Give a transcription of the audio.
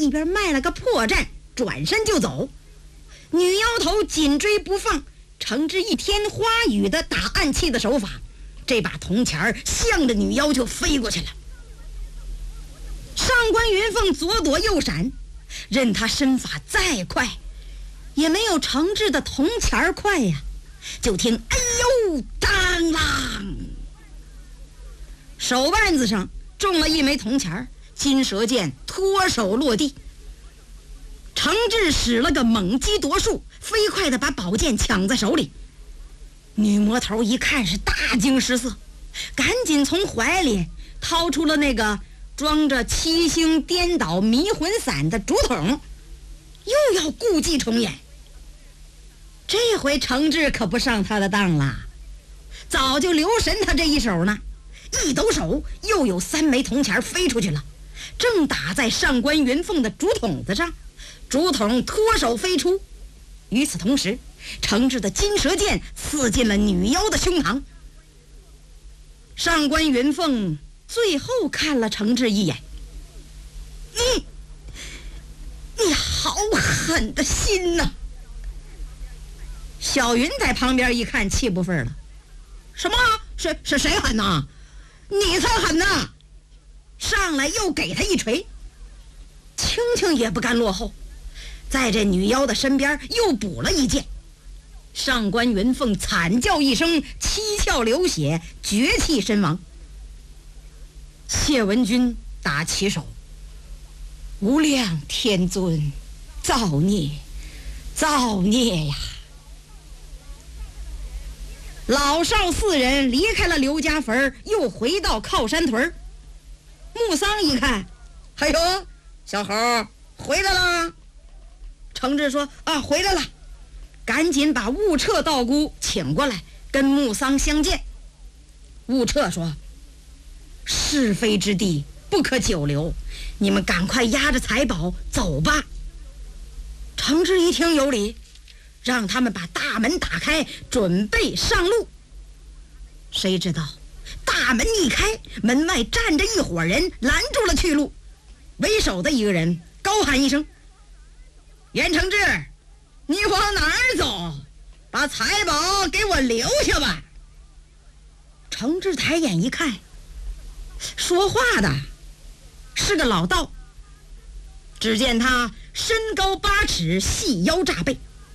一边卖了个破绽，转身就走。女妖头紧追不放，程志一天花雨的打暗器的手法，这把铜钱向着女妖就飞过去了。上官云凤左躲右闪，任他身法再快，也没有程志的铜钱快呀。就听哎呦当啷，手腕子上中了一枚铜钱，金蛇剑脱手落地。程志使了个猛击夺术，飞快地把宝剑抢在手里。女魔头一看是大惊失色，赶紧从怀里掏出了那个装着七星颠倒迷魂散的竹筒，又要故伎重演。这回程志可不上他的当了，早就留神他这一手呢。一抖手，又有3枚铜钱飞出去了，正打在上官云凤的竹筒子上，竹筒脱手飞出。与此同时，程志的金蛇剑刺进了女妖的胸膛。上官云凤最后看了程志一眼，你好狠的心呐！小云在旁边一看，气不忿了：“什么？谁狠呐？你才狠呐！”上来又给他一锤。青青也不甘落后，在这女妖的身边又补了一剑。上官云凤惨叫一声，七窍流血，绝气身亡。谢文君打起手：“无量天尊，造孽呀！”老少4人离开了刘家坟，又回到靠山屯。穆桑一看：“哎呦，小猴回来了。”程志说：“啊，回来了。”赶紧把雾彻道姑请过来跟穆桑相见。雾彻说：“是非之地不可久留，你们赶快押着财宝走吧。”程志一听有理，让他们把大门打开，准备上路。谁知道大门一开，门外站着一伙人拦住了去路。为首的一个人高喊一声：“袁承志，你往哪儿走？把财宝给我留下吧！”程志抬眼一看，说话的是个老道。只见他身高8尺，细腰炸背，